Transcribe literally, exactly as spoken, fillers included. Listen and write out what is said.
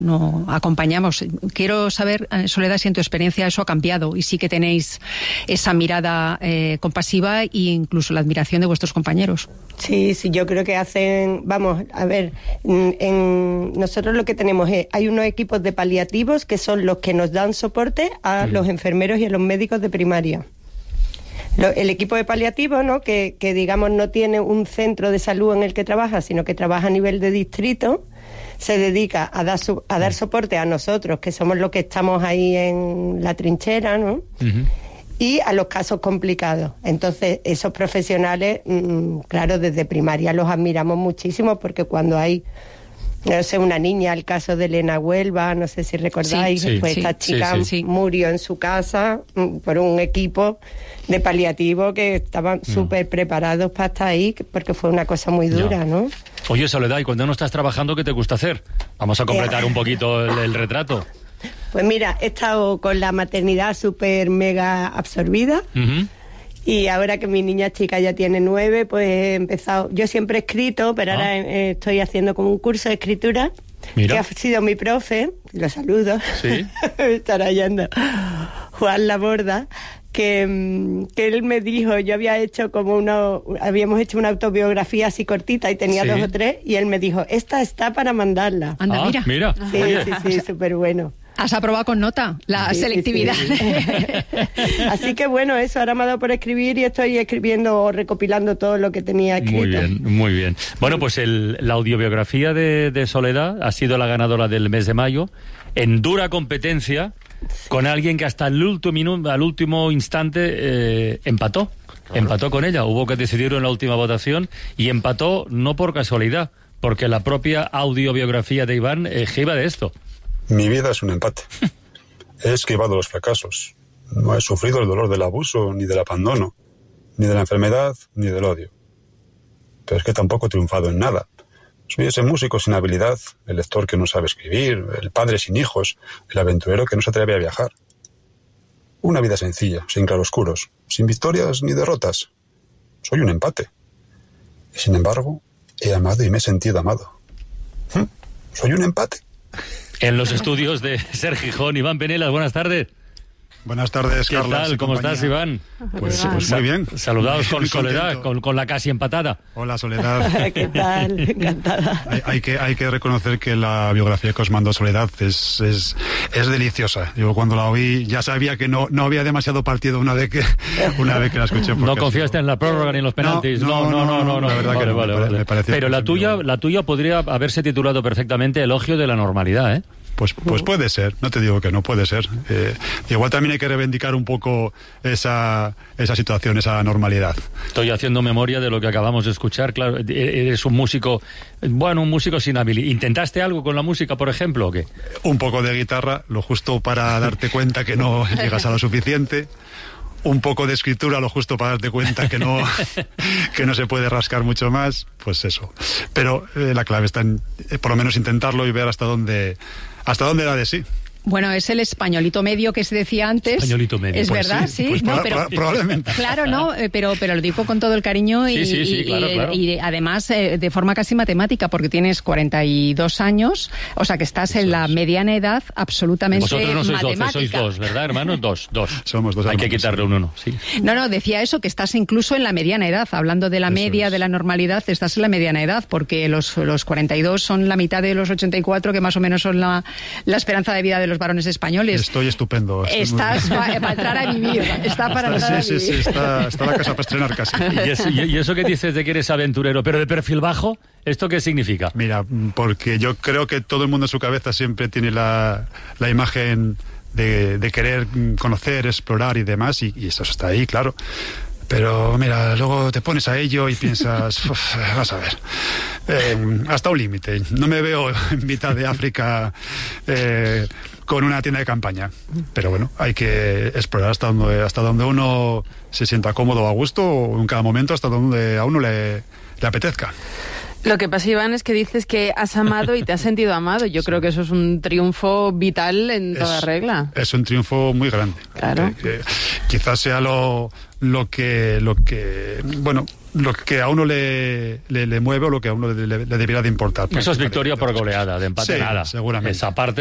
no acompañamos. Quiero saber, Soledad, si en tu experiencia eso ha cambiado y sí que tenéis esa mirada eh, compasiva e incluso la admiración de vuestros compañeros. Sí, sí, yo creo que hacen, vamos, a ver, en, en nosotros lo que tenemos es, hay unos equipos de paliativos que son los que nos dan soporte a mm. los enfermeros y a los médicos de primaria. Lo, el equipo de paliativos, ¿no? Que, que digamos no tiene un centro de salud en el que trabaja, sino que trabaja a nivel de distrito, se dedica a dar, su, a dar soporte a nosotros, que somos los que estamos ahí en la trinchera, ¿no? Uh-huh. Y a los casos complicados. Entonces, esos profesionales, mmm, claro, desde primaria los admiramos muchísimo, porque cuando hay, no sé, una niña, el caso de Elena Huelva, no sé si recordáis, sí, pues sí, esta sí, chica sí, sí. murió en su casa mmm, por un equipo de paliativo que estaban no. súper preparados para estar ahí, porque fue una cosa muy dura, ¿no? ¿no? Oye, Soledad, ¿y cuando no estás trabajando, qué te gusta hacer? Vamos a completar eh. un poquito el, el retrato. Pues mira, he estado con la maternidad súper mega absorbida. Uh-huh. Y ahora que mi niña chica ya tiene nueve, pues he empezado... Yo siempre he escrito, pero ah. ahora eh, estoy haciendo como un curso de escritura. Mira. Que ha sido mi profe, lo saludo. Sí. Estará yendo. Juan Laborda. Que, que él me dijo, yo había hecho como una, habíamos hecho una autobiografía así cortita y tenía sí. dos o tres, y él me dijo, esta está para mandarla. Anda, ah, mira. mira. Sí, sí, sí, súper bueno. Has aprobado con nota la sí, selectividad. Sí, sí. Así que bueno, eso, ahora me ha dado por escribir y estoy escribiendo o recopilando todo lo que tenía escrito. Muy bien, muy bien. Bueno, pues el, la audiobiografía de, de Soledad ha sido la ganadora del mes de mayo, en dura competencia sí. con alguien que hasta el último minuto, al último instante eh, empató. Claro. Empató con ella. Hubo que decidirlo en la última votación y empató no por casualidad, porque la propia audiobiografía de Iván eh, iba de esto. Mi vida es un empate. He esquivado los fracasos. No he sufrido el dolor del abuso, ni del abandono, ni de la enfermedad, ni del odio. Pero es que tampoco he triunfado en nada. Soy ese músico sin habilidad, el lector que no sabe escribir, el padre sin hijos, el aventurero que no se atreve a viajar. Una vida sencilla, sin claroscuros, sin victorias ni derrotas. Soy un empate. Y sin embargo, he amado y me he sentido amado. ¿Mm? Soy un empate. En los estudios de Ser Gijón, Iván Penelas, buenas tardes. Buenas tardes, ¿Qué Carlos. ¿Qué tal? ¿Cómo estás, Iván? Pues, pues muy bien. Saludados con Soledad, con, con la casi empatada. Hola, Soledad. ¿Qué tal? Encantada. Hay, hay, que, hay que reconocer que la biografía que os mandó Soledad es, es, es deliciosa. Yo cuando la oí ya sabía que no, no había demasiado partido una vez que, una vez que la escuché. No confiaste en la prórroga ni en los penaltis. No, no, no, no. no, no, no, no. La verdad vale, que vale, vale, me vale. Pero la tuya, la tuya podría haberse titulado perfectamente Elogio de la normalidad, ¿eh? Pues, pues puede ser, no te digo que no, puede ser. Eh, igual también hay que reivindicar un poco esa, esa situación, esa normalidad. Estoy haciendo memoria de lo que acabamos de escuchar. Claro, eres un músico, bueno, un músico sin habilidad. ¿Intentaste algo con la música, por ejemplo, o qué? Un poco de guitarra, lo justo para darte cuenta que no llegas a lo suficiente. Un poco de escritura, lo justo para darte cuenta que no que no se puede rascar mucho más, pues eso. Pero eh, la clave está en, eh, por lo menos, intentarlo y ver hasta dónde hasta dónde da de sí. Bueno, es el españolito medio que se decía antes. Españolito medio. Es pues verdad, sí. sí. Pues no, para, pero, para, probablemente. Claro, no, pero, pero lo dijo con todo el cariño y, sí, sí, sí, y, claro, y, claro. y además eh, de forma casi matemática, porque tienes cuarenta y dos años, o sea que estás Eso en la es. mediana edad absolutamente matemática. Vosotros no sois matemática. doce, sois dos, ¿verdad, hermanos? Dos, dos. Somos dos. Hay que quitarle un uno, sí. No, no, decía eso, que estás incluso en la mediana edad. Hablando de la Eso media, es. de la normalidad, estás en la mediana edad, porque los, los cuarenta y dos son la mitad de los ochenta y cuatro, que más o menos son la, la esperanza de vida de los varones españoles. Estoy estupendo. Estás para pa entrar a vivir. Está para está, entrar sí, a vivir. Sí, sí, está, está la casa para estrenar casi. ¿Y eso, y eso que dices de que eres aventurero, pero de perfil bajo, ¿esto qué significa? Mira, porque yo creo que todo el mundo en su cabeza siempre tiene la, la imagen de, de querer conocer, explorar y demás, y, y eso está ahí, claro. Pero mira, luego te pones a ello y piensas, uf, vas a ver, eh, hasta un límite. No me veo en mitad de África eh, con una tienda de campaña. Pero bueno, hay que explorar hasta donde, hasta donde uno se sienta cómodo, a gusto, o en cada momento hasta donde a uno le, le apetezca. Lo que pasa, Iván, es que dices que has amado y te has sentido amado. Yo sí. creo que eso es un triunfo vital en toda es, regla. Es un triunfo muy grande. Claro. Que, que quizás sea lo, lo que, lo que, bueno, lo que a uno le, le, le mueve o lo que a uno le, le, le debiera de importar. Eso es victoria por goleada, de empate sí, nada. seguramente. Esa parte